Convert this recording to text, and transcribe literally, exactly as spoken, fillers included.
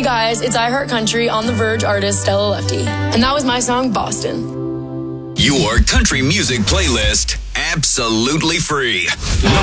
guys, it's I Heart Country on The Verge artist Stella Lefty. And that was my song, Boston. Your country music playlist, absolutely free.